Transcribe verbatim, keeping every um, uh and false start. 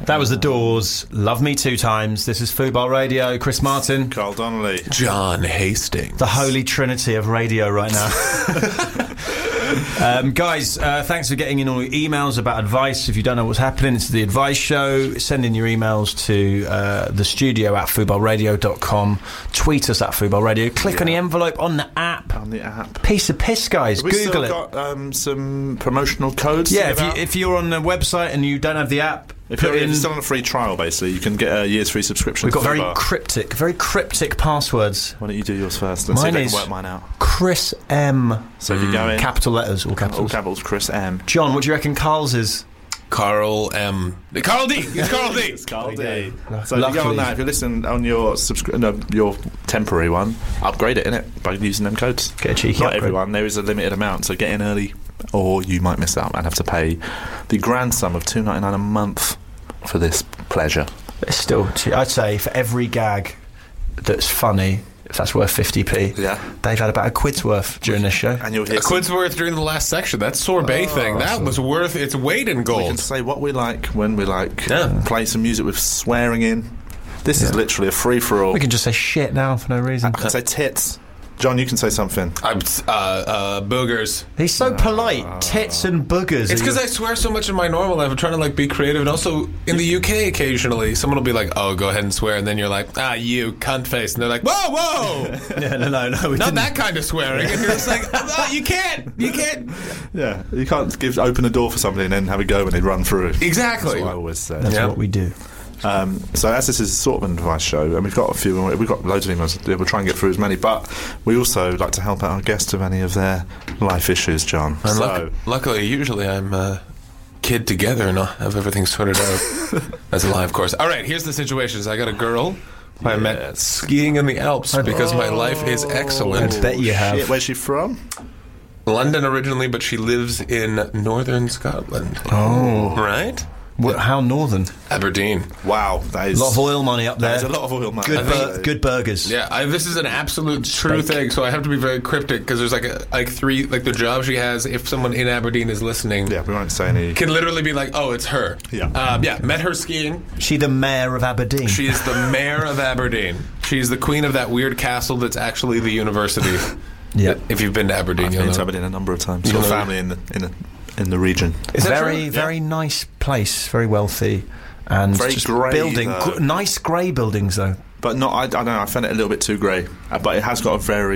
That was The Doors. Love Me Two Times. This is Football Radio. Chris Martin. Carl Donnelly. John Hastings. The holy trinity of radio right now. um, guys, uh, thanks for getting in all your emails about advice. If you don't know what's happening, it's the Advice Show. Send in your emails to uh, the studio at football radio dot com. Tweet us at Football Radio. Click yeah. on the envelope on the app. On the app. Piece of piss, guys. Have we Google still it. got um, some promotional codes? Yeah, if, you, if you're on the website and you don't have the app, If you're, if you're still on a free trial, basically, you can get a year's free subscription. We've got very bar. cryptic, very cryptic passwords. Why don't you do yours first? Let's mine see if I is can work mine out. Chris M. So if you go in, capital letters, all capitals. all capitals. Chris M. John, what do you reckon Carl's is? Carl M. Carl D. It's Carl D. It's Carl D. So Luckily. if you go on that, if you're listening on your subscri- no, your temporary one, upgrade it, innit, by using them codes. Get a cheeky Not upgrade. everyone. There is a limited amount, so get in early, or you might miss out and have to pay the grand sum of two ninety nine a month for this pleasure. It's still, cheap. I'd say for every gag that's funny, if that's worth fifty p, Yeah. they've had about a quid's worth during this show. And you'll hear A quid's worth during the last section. That sorbet Oh, thing, that was worth its weight in we can gold. say what we like when we like. Yeah. Play some music with swearing in. This is literally a free for all. We can just say shit now for no reason. I can say tits. John, you can say something. I'm, uh, uh, boogers. He's so polite. Tits and boogers. It's because I swear so much in my normal life. I'm trying to like be creative, and also in the U K, occasionally someone will be like, "Oh, go ahead and swear," and then you're like, "Ah, you cunt face," and they're like, "Whoa, whoa, Yeah, no, no, no. We not didn't. that kind of swearing," and you're just like, oh, "You can't, you can't." Yeah, you can't give open a door for somebody and then have a go when they run through. Exactly. That's what I always say. That's Yeah. what we do. Um, so as this is sort of an advice show, and we've got a few, we've got loads of emails. We'll try and get through as many, but we also like to help out our guests with any of their life issues, John. And so, luck- luckily, usually I'm uh, kid together and I have everything sorted out. That's a lie, of course. All right, here's the situation. So I got a girl who I met Yes. skiing in the Alps because my life is excellent. I bet you have. shit, where's she from? London originally, but she lives in northern Scotland. Oh. Right? Wh- How northern? Aberdeen. Wow, that is A lot of oil money up there. There's a lot of oil money. Good, I bur- think- good burgers. Yeah, I, this is an absolute true Steak. thing, so I have to be very cryptic because there's like a, like three, like the job she has, if someone in Aberdeen is listening, Yeah, we won't say any. can literally be like, oh, it's her. Yeah. Um, yeah, met her skiing. She the mayor of Aberdeen. She is the mayor of Aberdeen. She's the queen of that weird castle that's actually the university. Yep. If you've been to Aberdeen, I've you'll been to know. Aberdeen a number of times. You'll Got know. family in the in the, in the region. Is that very, true? very nice place. Very wealthy. And Very just grey, building. though. Gr- nice grey buildings, though. But not. I, I don't know. I found it a little bit too grey. Uh, but it has got a very